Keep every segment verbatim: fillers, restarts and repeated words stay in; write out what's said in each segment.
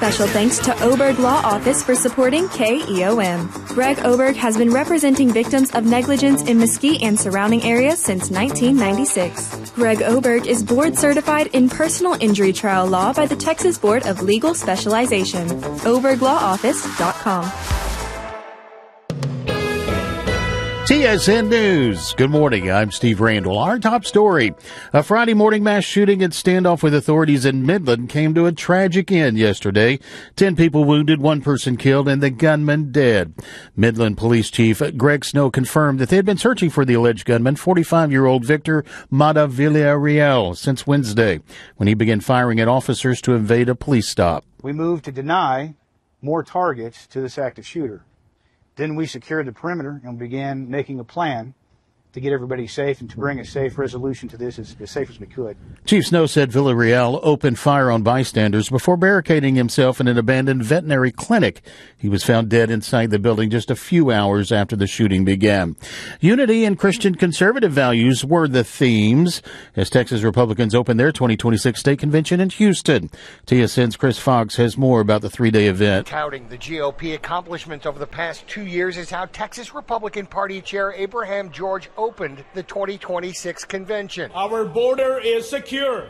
Special thanks to Oberg Law Office for supporting K E O M. Greg Oberg has been representing victims of negligence in Mesquite and surrounding areas since nineteen ninety-six. Greg Oberg is board certified in personal injury trial law by the Texas Board of Legal Specialization. oberg law office dot com. T S N News. Good morning. I'm Steve Randall. Our top story. A Friday morning mass shooting and standoff with authorities in Midland came to a tragic end yesterday. Ten people wounded, one person killed, and the gunman dead. Midland Police Chief Greg Snow confirmed that they had been searching for the alleged gunman, forty-five-year-old Victor Mata Villarreal, since Wednesday, when he began firing at officers to evade a police stop. We moved to deny more targets to this active shooter. Then we secured the perimeter and began making a plan to get everybody safe and to bring a safe resolution to this as, as safe as we could. Chief Snow said Villarreal opened fire on bystanders before barricading himself in an abandoned veterinary clinic. He was found dead inside the building just a few hours after the shooting began. Unity and Christian conservative values were the themes as Texas Republicans opened their twenty twenty-six state convention in Houston. T S N's Chris Fox has more about the three-day event. Touting the G O P accomplishments over the past two years is how Texas Republican Party Chair Abraham George opened the twenty twenty-six convention. Our border is secure,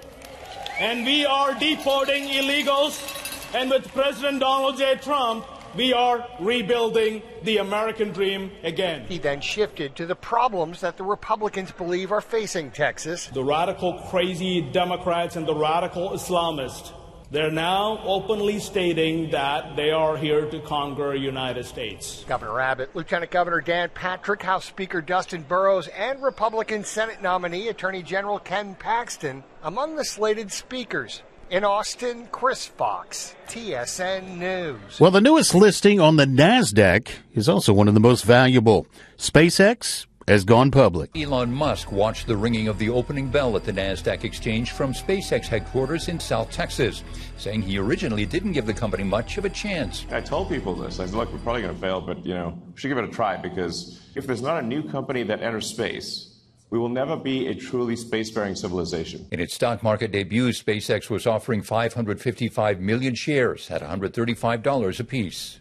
and we are deporting illegals, and with President Donald J. Trump, we are rebuilding the American dream again. He then shifted to the problems that the Republicans believe are facing Texas. The radical, crazy Democrats and the radical Islamists, they're now openly stating that they are here to conquer the United States. Governor Abbott, Lieutenant Governor Dan Patrick, House Speaker Dustin Burrows, and Republican Senate nominee Attorney General Ken Paxton among the slated speakers. In Austin, Chris Fox, T S N News. Well, the newest listing on the NASDAQ is also one of the most valuable. SpaceX has gone public. Elon Musk watched the ringing of the opening bell at the NASDAQ exchange from SpaceX headquarters in South Texas, saying he originally didn't give the company much of a chance. I told people this. I said, look, we're probably going to fail, but, you know, we should give it a try, because if there's not a new company that enters space, we will never be a truly spacefaring civilization. In its stock market debut, SpaceX was offering five hundred fifty-five million shares at one hundred thirty-five dollars apiece.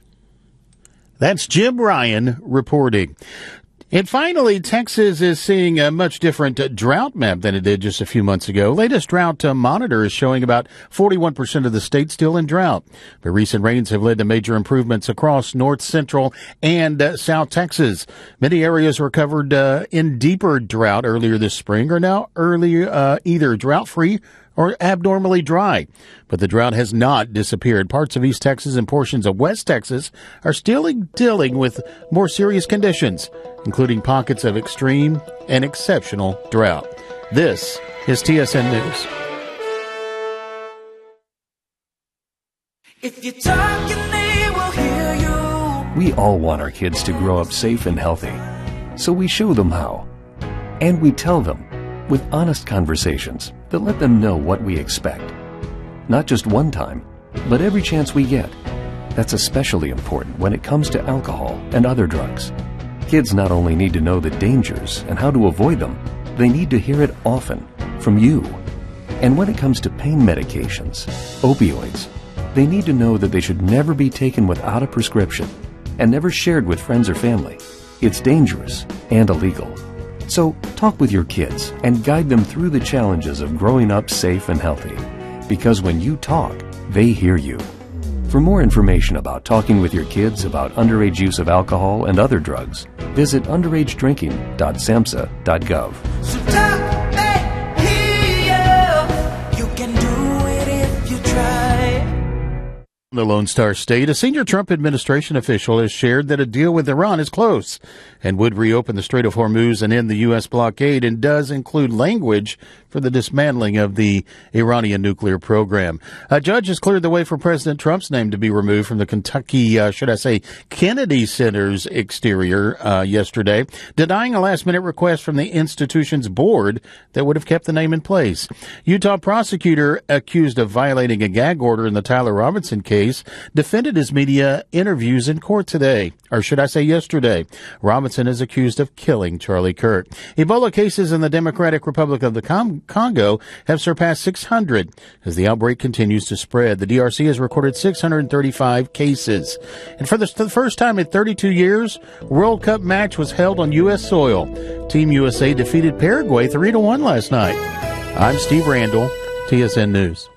That's Jim Ryan reporting. And finally, Texas is seeing a much different uh, drought map than it did just a few months ago. Latest drought uh, monitor is showing about forty-one percent of the state still in drought. But recent rains have led to major improvements across north, central, and uh, south Texas. Many areas were covered uh, in deeper drought earlier this spring are now early, uh, either drought-free or abnormally dry. But the drought has not disappeared. Parts of East Texas and portions of West Texas are still dealing with more serious conditions, including pockets of extreme and exceptional drought. This is T S N News. If you're talking, they will hear you. We all want our kids to grow up safe and healthy, so we show them how. And we tell them with honest conversations that let them know what we expect. Not just one time, but every chance we get. That's especially important when it comes to alcohol and other drugs. Kids not only need to know the dangers and how to avoid them, they need to hear it often from you. And when it comes to pain medications, opioids, they need to know that they should never be taken without a prescription and never shared with friends or family. It's dangerous and illegal. So talk with your kids and guide them through the challenges of growing up safe and healthy. Because when you talk, they hear you. For more information about talking with your kids about underage use of alcohol and other drugs, visit underage drinking dot samhsa dot gov. So talk, they hear you. You can do it if you try. The Lone Star State, a senior Trump administration official has shared that a deal with Iran is close and would reopen the Strait of Hormuz and end the U S blockade, and does include language for the dismantling of the Iranian nuclear program. A judge has cleared the way for President Trump's name to be removed from the Kentucky, uh, should I say, Kennedy Center's exterior uh, yesterday, denying a last-minute request from the institution's board that would have kept the name in place. Utah prosecutor accused of violating a gag order in the Tyler Robinson case case, defended his media interviews in court today, or should I say yesterday. Robinson is accused of killing Charlie Kirk. Ebola cases in the Democratic Republic of the Congo have surpassed six hundred as the outbreak continues to spread. The D R C has recorded six hundred thirty-five cases. And for the, for the first time in thirty-two years, World Cup match was held on U S soil. Team U S A defeated Paraguay three to one last night. I'm Steve Randall, T S N News.